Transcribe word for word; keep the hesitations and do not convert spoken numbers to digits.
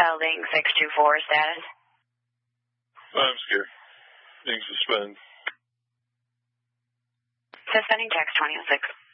Link six two four status. I'm scared. Being suspended. Suspending text twenty oh six.